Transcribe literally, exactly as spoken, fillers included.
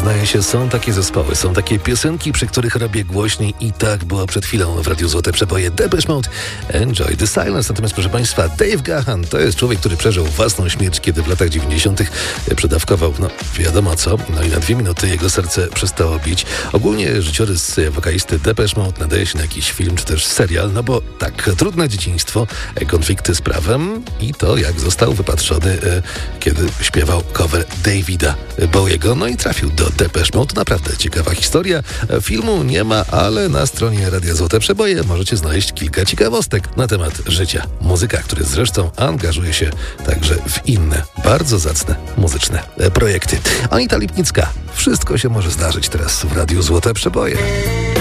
Przyznaję się, są takie zespoły, są takie piosenki, przy których robię głośniej i tak było przed chwilą w Radiu Złote Przeboje. Depeche Mode, Enjoy the Silence. Natomiast proszę Państwa, Dave Gahan to jest człowiek, który przeżył własną śmierć, kiedy w latach dziewięćdziesiątych przedawkował, no wiadomo co, no i na dwie minuty jego serce przestało bić. Ogólnie życiorys wokalisty Depeche Mode nadaje się na jakiś film czy też serial, no bo tak, trudne dzieciństwo, konflikty z prawem i to jak został wypatrzony, kiedy śpiewał cover Davida Bowiego, no i trafił do Depeche Mode. Naprawdę ciekawa historia. Filmu nie ma, ale na stronie Radia Złote Przeboje możecie znaleźć kilka ciekawostek na temat życia muzyka, który zresztą angażuje się także w inne, bardzo zacne muzyczne projekty. Anita Lipnicka. Wszystko się może zdarzyć teraz w Radiu Złote Przeboje.